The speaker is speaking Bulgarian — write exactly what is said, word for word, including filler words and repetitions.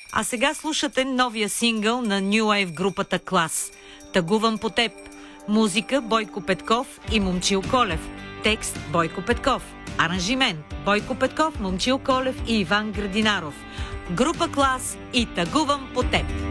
А сега слушате новия сингъл на New Wave групата Клас. Тъгувам по теб. Музика Бойко Петков и Момчил Колев. Текст Бойко Петков. Аранжимент Бойко Петков, Момчил Колев и Иван Градинаров. Група Клас и Тъгувам по теб.